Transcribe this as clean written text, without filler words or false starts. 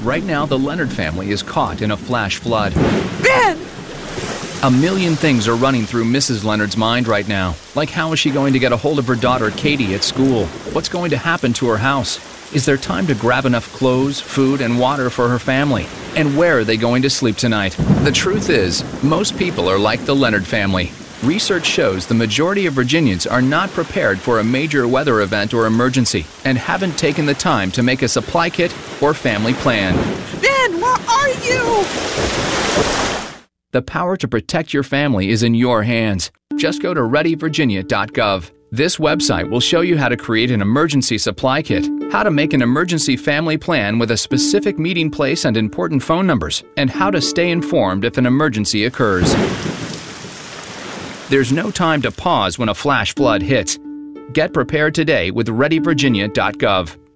Right now, the Leonard family is caught in a flash flood. Ben! A million things are running through Mrs. Leonard's mind right now. Like, how is she going to get a hold of her daughter Katie at school? What's going to happen to her house? Is there time to grab enough clothes, food, and water for her family? And where are they going to sleep tonight? The truth is, most people are like the Leonard family. Research shows the majority of Virginians are not prepared for a major weather event or emergency and haven't taken the time to make a supply kit or family plan. Ben, where are you? The power to protect your family is in your hands. Just go to readyvirginia.gov. This website will show you how to create an emergency supply kit, how to make an emergency family plan with a specific meeting place and important phone numbers, and how to stay informed if an emergency occurs. There's no time to pause when a flash flood hits. Get prepared today with readyvirginia.gov.